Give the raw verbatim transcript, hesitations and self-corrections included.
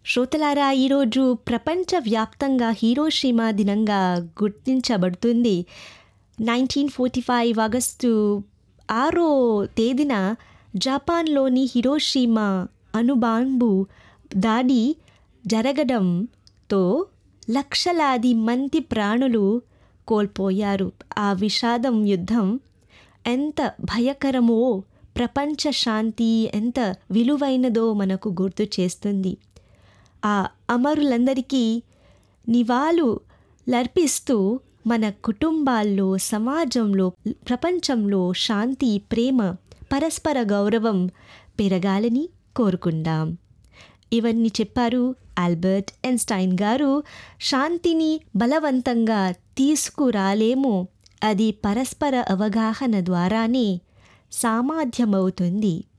శ్రోతలారా, ఈరోజు ప్రపంచవ్యాప్తంగా హిరోషిమా దినంగా గుర్తించబడుతుంది. నైన్టీన్ ఫార్టీ ఫైవ్ ఆగస్టు ఆరో తేదీన జపాన్లోని హిరోషిమా అణుబాంబు దాడి జరగడంతో లక్షలాది మంది ప్రాణులు కోల్పోయారు. ఆ విషాదం యుద్ధం ఎంత భయకరమో, ప్రపంచ శాంతి ఎంత విలువైనదో మనకు గుర్తు చేస్తుంది. ఆ అమరులందరికీ నివాళులర్పిస్తూ మన కుటుంబాల్లో, సమాజంలో, ప్రపంచంలో శాంతి, ప్రేమ, పరస్పర గౌరవం పెరగాలని కోరుకుందాం. ఇవన్నీ చెప్పారు ఆల్బర్ట్ ఐన్స్టైన్ గారు. శాంతిని బలవంతంగా తీసుకురాలేము, అది పరస్పర అవగాహన ద్వారానే సాధ్యమవుతుంది.